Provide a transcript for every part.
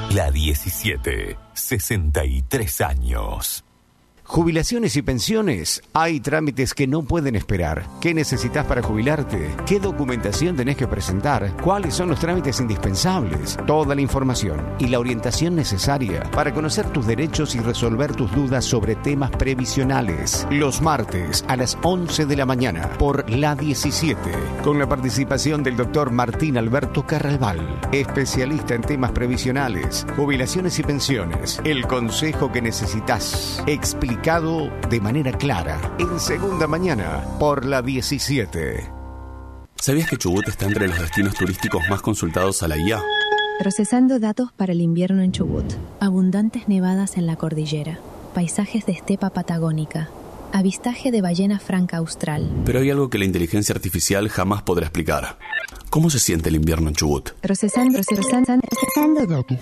La 17, 63 años. Jubilaciones y pensiones. Hay trámites que no pueden esperar. ¿Qué necesitas para jubilarte? ¿Qué documentación tenés que presentar? ¿Cuáles son los trámites indispensables? Toda la información y la orientación necesaria para conocer tus derechos y resolver tus dudas sobre temas previsionales. Los martes a las 11 de la mañana por La 17. Con la participación del doctor Martín Alberto Carralbal, especialista en temas previsionales, jubilaciones y pensiones. El consejo que necesitas. Explicado de manera clara en Segunda Mañana por La 17. ¿Sabías que Chubut está entre los destinos turísticos más consultados a la IA? Procesando datos para el invierno en Chubut. Abundantes nevadas en la cordillera. Paisajes de estepa patagónica. Avistaje de ballena franca austral. Pero hay algo que la inteligencia artificial jamás podrá explicar. ¿Cómo se siente el invierno en Chubut? Procesando datos.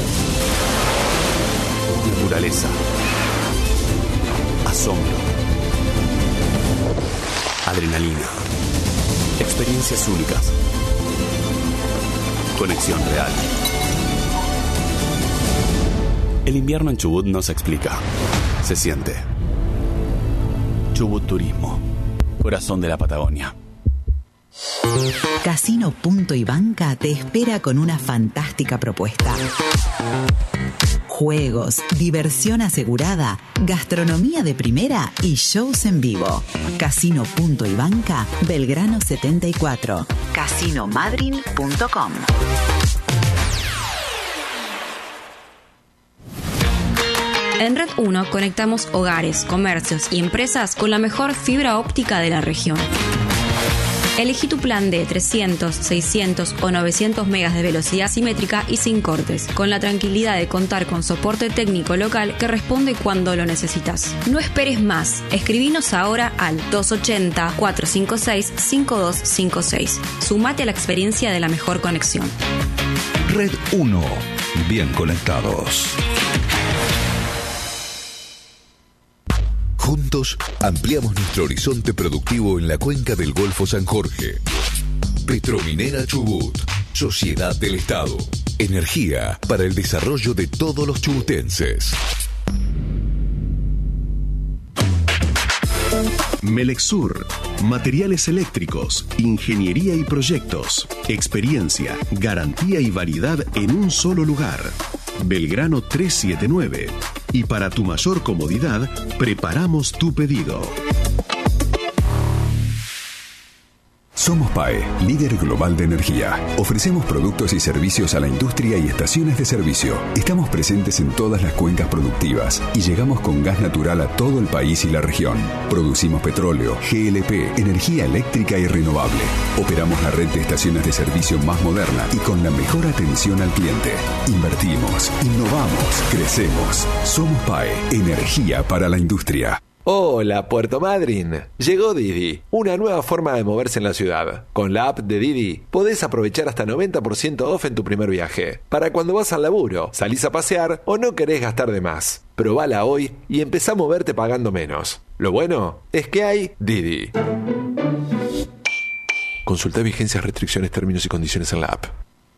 Naturaleza. Asombro. Adrenalina. Experiencias únicas. Conexión real. El invierno en Chubut no se explica. Se siente. Chubut Turismo. Corazón de la Patagonia. Casino Punto y Banca te espera con una fantástica propuesta. Juegos, diversión asegurada, gastronomía de primera y shows en vivo. Casino Punto y Banca, Belgrano 74. Casinomadril.com. En Red 1 conectamos hogares, comercios y empresas con la mejor fibra óptica de la región. Elegí tu plan de 300, 600 o 900 megas de velocidad simétrica y sin cortes, con la tranquilidad de contar con soporte técnico local que responde cuando lo necesitas. No esperes más. Escribinos ahora al 280-456-5256. Sumate a la experiencia de la mejor conexión. Red 1. Bien conectados. Juntos ampliamos nuestro horizonte productivo en la cuenca del Golfo San Jorge. Petrominera Chubut, Sociedad del Estado. Energía para el desarrollo de todos los chubutenses. Melexur, materiales eléctricos, ingeniería y proyectos, experiencia, garantía y variedad en un solo lugar. Belgrano 379. Y para tu mayor comodidad, preparamos tu pedido. Somos PAE, líder global de energía. Ofrecemos productos y servicios a la industria y estaciones de servicio. Estamos presentes en todas las cuencas productivas y llegamos con gas natural a todo el país y la región. Producimos petróleo, GLP, energía eléctrica y renovable. Operamos la red de estaciones de servicio más moderna y con la mejor atención al cliente. Invertimos, innovamos, crecemos. Somos PAE, energía para la industria. Hola, Puerto Madryn. Llegó Didi, una nueva forma de moverse en la ciudad. Con la app de Didi podés aprovechar hasta 90% off en tu primer viaje. Para cuando vas al laburo, salís a pasear o no querés gastar de más. Probala hoy y empezá a moverte pagando menos. Lo bueno es que hay Didi. Consulta vigencias, restricciones, términos y condiciones en la app.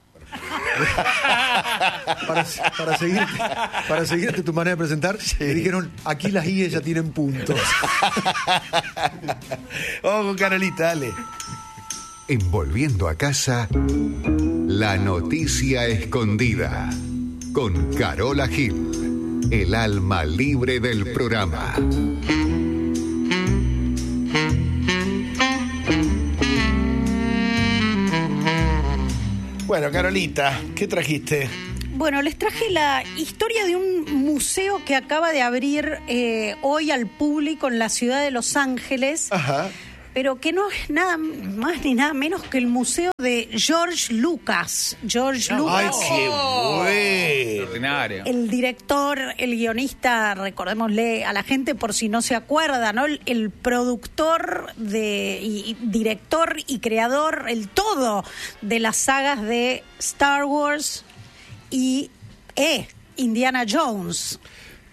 Para seguirte tu manera de presentar, me dijeron, aquí las IES ya tienen puntos. Vamos, Carolita, dale. Envolviendo a casa, la noticia escondida. Con Carola Gil, el alma libre del programa. Bueno, Carolita, ¿qué trajiste? Bueno, les traje la historia de un museo que acaba de abrir hoy al público en la ciudad de Los Ángeles. Ajá. Pero que no es nada más ni nada menos que el museo de George Lucas. George Lucas. ¡Ay, qué bueno! El director, el guionista, recordémosle a la gente por si no se acuerda, ¿no? El productor y director y creador, el todo de las sagas de Star Wars y Indiana Jones.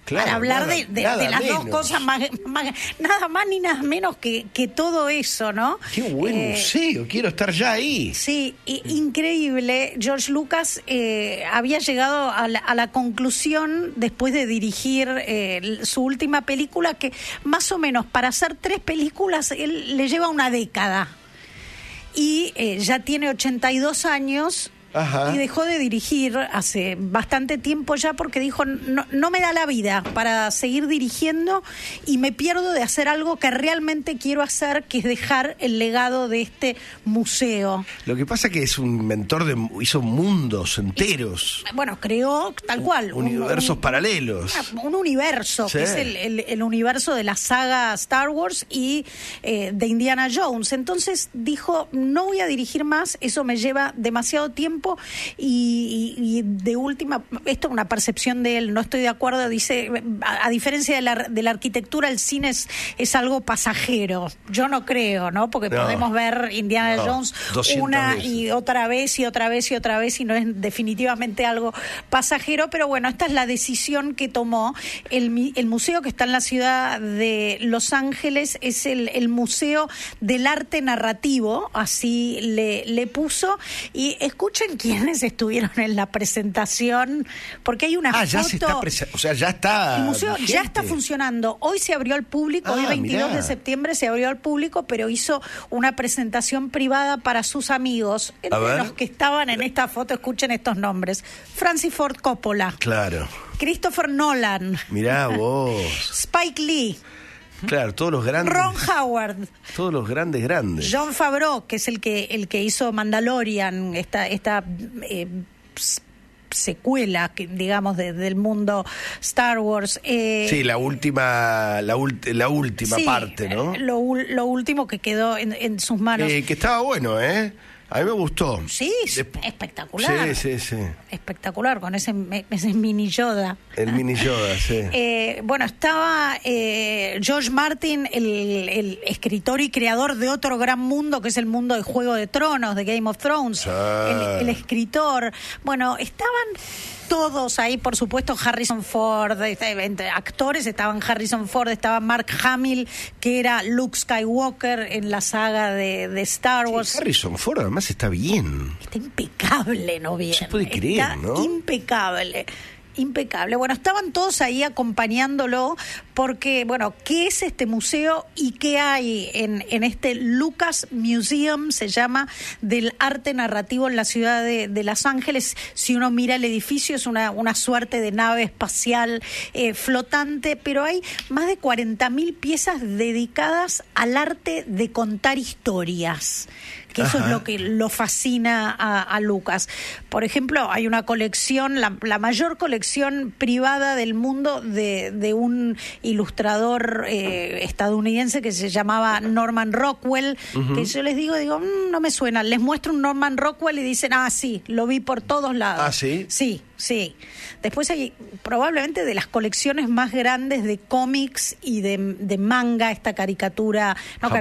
Claro, para hablar nada, de nada las menos. dos cosas nada más ni nada menos que todo eso, ¿no? Qué buen museo, quiero estar ya ahí. Sí, increíble. George Lucas había llegado a la conclusión, después de dirigir su última película, que más o menos para hacer 3 películas él le lleva una década. Y ya tiene 82 años. Ajá. Y dejó de dirigir hace bastante tiempo ya, porque dijo, no me da la vida para seguir dirigiendo y me pierdo de hacer algo que realmente quiero hacer, que es dejar el legado de este museo. Lo que pasa que es un inventor hizo mundos enteros. Bueno, creó tal cual. Universos paralelos. Un universo, sí, que es el universo de la saga Star Wars y de Indiana Jones. Entonces dijo, no voy a dirigir más, eso me lleva demasiado tiempo. Y de última, esto es una percepción de él, no estoy de acuerdo, dice, a diferencia de la arquitectura, el cine es algo pasajero. Yo no creo, ¿no? Porque podemos ver Indiana Jones una veces. Y otra vez y otra vez y otra vez, y no es definitivamente algo pasajero, pero bueno, esta es la decisión que tomó. El museo que está en la ciudad de Los Ángeles es el Museo del Arte Narrativo, así le puso, y escuchen quiénes estuvieron en la presentación, porque hay una foto. Ya está. El museo ya está funcionando. Hoy se abrió al público, hoy 22 de septiembre se abrió al público, pero hizo una presentación privada para sus amigos. Entre los que estaban en esta foto, escuchen estos nombres: Francis Ford Coppola. Claro. Christopher Nolan. Mirá vos. Spike Lee. Claro, todos los grandes. Ron Howard. Todos los grandes. Jon Favreau, que es el que hizo Mandalorian, esta secuela, digamos, del mundo Star Wars. Sí, la última parte, ¿no? Lo último que quedó en sus manos. Que estaba bueno, ¿eh? A mí me gustó. Sí, espectacular. Sí. Espectacular, con ese mini Yoda. El mini Yoda, sí. Bueno, estaba George Martin, el escritor y creador de otro gran mundo, que es el mundo de Juego de Tronos, de Game of Thrones. El escritor. Bueno, estaban todos ahí, por supuesto, Harrison Ford, entre actores estaban Harrison Ford, estaba Mark Hamill, que era Luke Skywalker en la saga de Star Wars. Sí, Harrison Ford además está bien. Está impecable, ¿no? Bien. Se puede creer, está, ¿no? Impecable. Bueno, estaban todos ahí acompañándolo porque, bueno, ¿qué es este museo y qué hay en este Lucas Museum, se llama, del arte narrativo en la ciudad de Los Ángeles? Si uno mira el edificio, es una suerte de nave espacial flotante, pero hay más de 40.000 piezas dedicadas al arte de contar historias. Que eso es lo que lo fascina a Lucas. Por ejemplo, hay una colección, la mayor colección privada del mundo de un ilustrador estadounidense que se llamaba Norman Rockwell, que yo les digo, no me suena. Les muestro un Norman Rockwell y dicen, sí, lo vi por todos lados. ¿Ah, sí? Sí. Después hay probablemente de las colecciones más grandes de cómics y de manga, esta caricatura,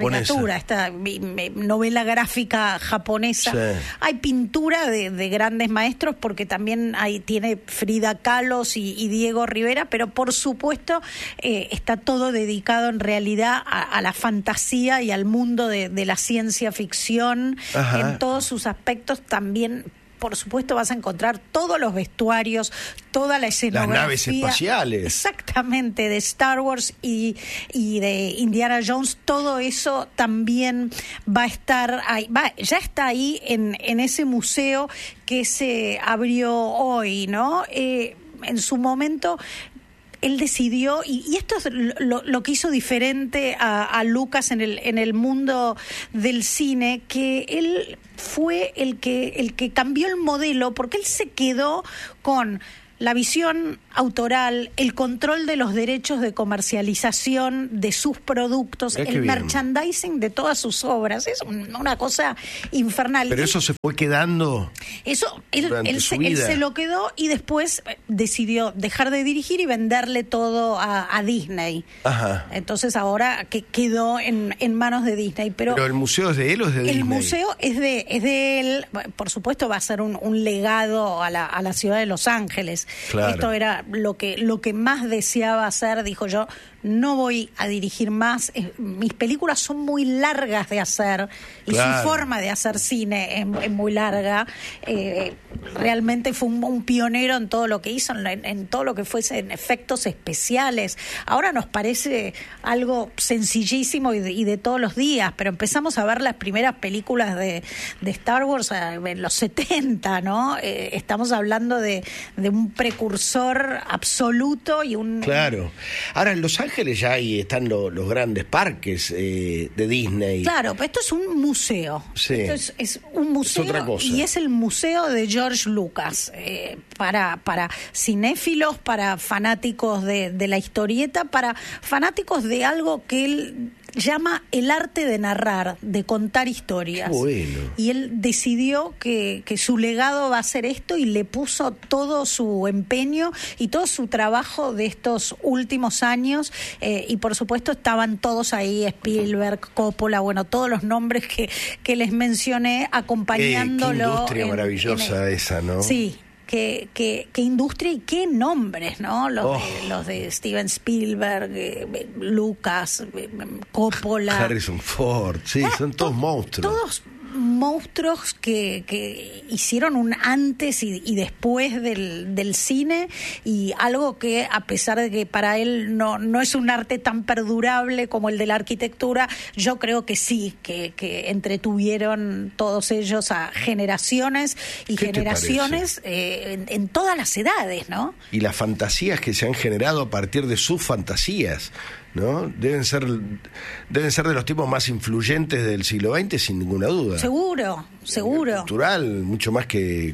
esta novela gráfica japonesa. Sí. Hay pintura de grandes maestros, porque también tiene Frida Kahlo y Diego Rivera, pero por supuesto está todo dedicado en realidad a la fantasía y al mundo de la ciencia ficción. En todos sus aspectos. También, por supuesto, vas a encontrar todos los vestuarios, toda la escenografía. Las naves espaciales. Exactamente, de Star Wars y de Indiana Jones. Todo eso también va a estar ahí. Ya está ahí en ese museo que se abrió hoy, ¿no? En su momento él decidió, y esto es lo que hizo diferente a Lucas en el mundo del cine, que él fue el que cambió el modelo, porque él se quedó con la visión autoral, el control de los derechos de comercialización de sus productos, el merchandising de todas sus obras. Es una cosa infernal. Pero eso se fue quedando. Eso él se lo quedó, y después decidió dejar de dirigir y venderle todo a Disney. Entonces ahora que quedó en manos de Disney. Pero el museo es de él o es de Disney. El museo es de él. Por supuesto va a ser un legado a la ciudad de Los Ángeles. Claro. Esto era lo que más deseaba hacer. Dijo, yo no voy a dirigir más. Mis películas son muy largas de hacer y su forma de hacer cine es muy larga. Realmente fue un pionero en todo lo que hizo, en todo lo que fuese en efectos especiales. Ahora nos parece algo sencillísimo y de todos los días, pero empezamos a ver las primeras películas de Star Wars en los 70, ¿no? Estamos hablando de un precursor absoluto y un... Claro. Ahora, en Los Ángeles ya ahí están los grandes parques de Disney. Claro, pero esto es un museo. Sí. Esto es un museo, es otra cosa. Y es el museo de George Lucas. Para cinéfilos, para fanáticos de la historieta, para fanáticos de algo que él llama el arte de narrar, de contar historias. Qué bueno. Y él decidió que su legado va a ser esto y le puso todo su empeño y todo su trabajo de estos últimos años. Y por supuesto estaban todos ahí, Spielberg, Coppola, bueno, todos los nombres que les mencioné acompañándolo. Qué industria maravillosa esa, ¿no? Sí. Qué industria y qué nombres, ¿no? Los de Steven Spielberg, Lucas, Coppola. Harrison Ford, sí, son todos monstruos. Todos monstruos que hicieron un antes y después del cine, y algo que, a pesar de que para él no es un arte tan perdurable como el de la arquitectura, yo creo que sí, que entretuvieron todos ellos a generaciones y generaciones en todas las edades, ¿no? Y las fantasías que se han generado a partir de sus fantasías, ¿no? Deben ser de los tipos más influyentes del siglo XX, sin ninguna duda. Seguro. Cultural, mucho más que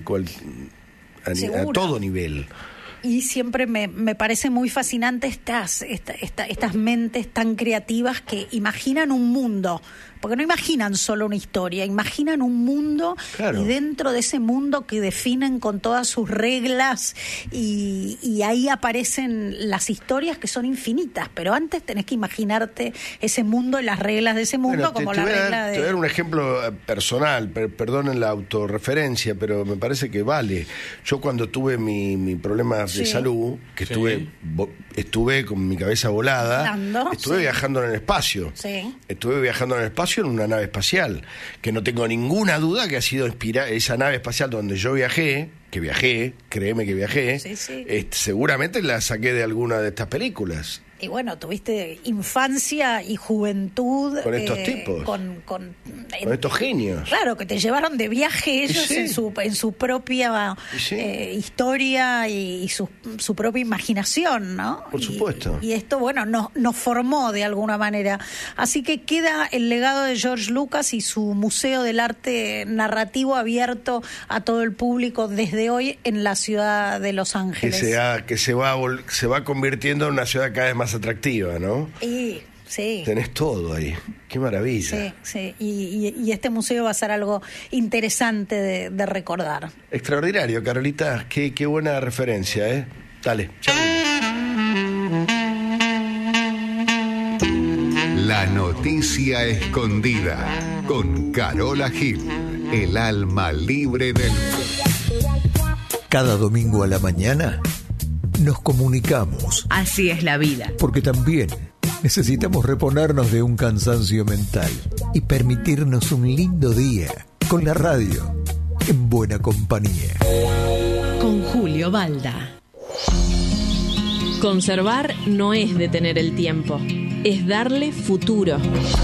a todo nivel. Y siempre me parece muy fascinante estas mentes tan creativas que imaginan un mundo, porque no imaginan solo una historia, imaginan un mundo, claro. Y dentro de ese mundo que definen con todas sus reglas, y ahí aparecen las historias que son infinitas, pero antes tenés que imaginarte ese mundo y las reglas de ese mundo, como la regla de... Te voy a dar un ejemplo personal, perdonen la autorreferencia, pero me parece que vale. Yo cuando tuve mi problema de salud, que estuve con mi cabeza volada, estuve viajando en el espacio. Sí. Estuve viajando en el espacio en una nave espacial, que no tengo ninguna duda que ha sido esa nave espacial donde yo viajé, créeme que viajé, seguramente la saqué de alguna de estas películas. Y bueno, tuviste infancia y juventud con estos tipos, con estos genios. Claro, que te llevaron de viaje ellos en su propia historia y su propia imaginación, ¿no? Por supuesto. Y esto, bueno, nos formó de alguna manera. Así que queda el legado de George Lucas y su Museo del Arte Narrativo abierto a todo el público desde hoy en la ciudad de Los Ángeles. Que se va convirtiendo en una ciudad cada vez más atractiva, ¿no? Sí. Tenés todo ahí. Qué maravilla. Sí. Y este museo va a ser algo interesante de recordar. Extraordinario, Carolita. Qué buena referencia, ¿eh? Dale, chau. La noticia escondida con Carola Gil, el alma libre del... Cada domingo a la mañana nos comunicamos. Así es la vida. Porque también necesitamos reponernos de un cansancio mental y permitirnos un lindo día con la radio en buena compañía. Con Julio Balda. Conservar no es detener el tiempo, es darle futuro.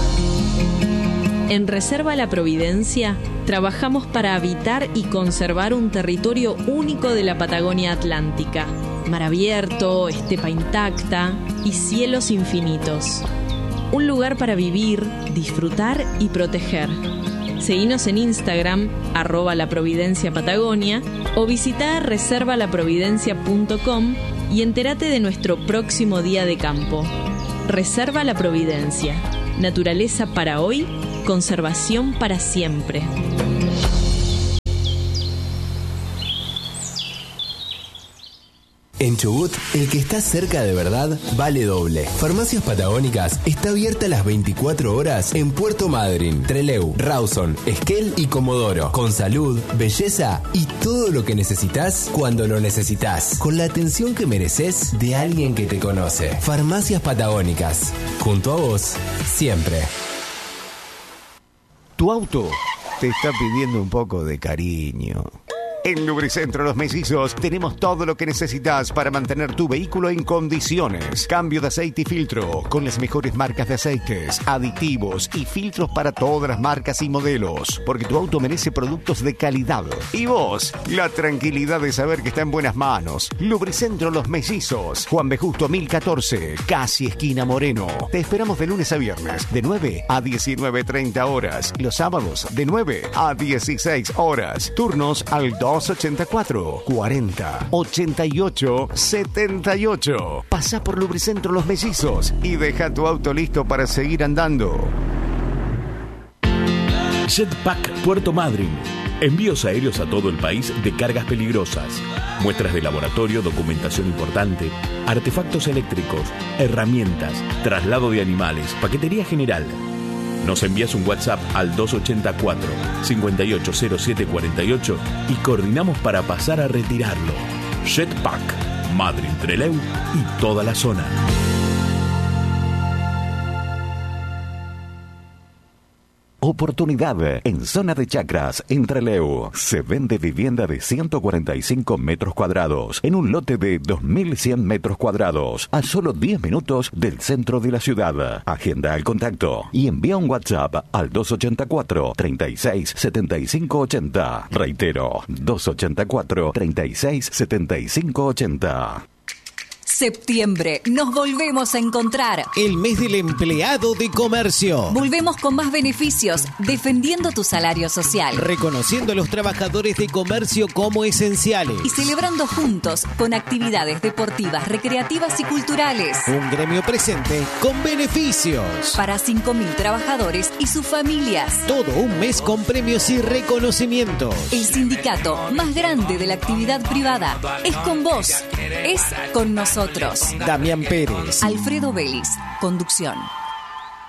En Reserva La Providencia trabajamos para habitar y conservar un territorio único de la Patagonia Atlántica. Mar abierto, estepa intacta y cielos infinitos. Un lugar para vivir, disfrutar y proteger. Seguinos en Instagram, @laprovidenciapatagonia, o visita reservalaprovidencia.com y entérate de nuestro próximo día de campo. Reserva La Providencia. Naturaleza para hoy, conservación para siempre. En Chubut, el que está cerca de verdad vale doble. Farmacias Patagónicas está abierta las 24 horas en Puerto Madryn, Trelew, Rawson, Esquel y Comodoro. Con salud, belleza y todo lo que necesitas cuando lo necesitas. Con la atención que mereces de alguien que te conoce. Farmacias Patagónicas. Junto a vos, siempre. Tu auto te está pidiendo un poco de cariño. En Lubricentro Los Mellizos tenemos todo lo que necesitas para mantener tu vehículo en condiciones. Cambio de aceite y filtro con las mejores marcas de aceites, aditivos y filtros para todas las marcas y modelos. Porque tu auto merece productos de calidad. Y vos, la tranquilidad de saber que está en buenas manos. Lubricentro Los Mellizos, Juan B. Justo 1014, casi esquina Moreno. Te esperamos de lunes a viernes, de 9 a 19:30 horas. Los sábados, de 9 a 16 horas. Turnos al 284 40 88 78. Pasa por Lubricentro Los Mellizos y deja tu auto listo para seguir andando. Jetpack Puerto Madryn. Envíos aéreos a todo el país de cargas peligrosas, muestras de laboratorio, documentación importante, artefactos eléctricos, herramientas, traslado de animales, paquetería general. Nos envías un WhatsApp al 284-580748 y coordinamos para pasar a retirarlo. Jetpack, Madryn, Trelew y toda la zona. Oportunidad en zona de Chacras, en Trelew. Se vende vivienda de 145 metros cuadrados en un lote de 2.100 metros cuadrados a solo 10 minutos del centro de la ciudad. Agenda el contacto y envía un WhatsApp al 284 36 75 80. Reitero, 284 36 75 80. Septiembre, nos volvemos a encontrar. El mes del empleado de comercio. Volvemos con más beneficios, defendiendo tu salario social. Reconociendo a los trabajadores de comercio como esenciales. Y celebrando juntos con actividades deportivas, recreativas y culturales. Un gremio presente con beneficios. Para 5.000 trabajadores y sus familias. Todo un mes con premios y reconocimientos. El sindicato más grande de la actividad privada es con vos, es con nosotros. Damián Pérez, Alfredo Vélez, conducción.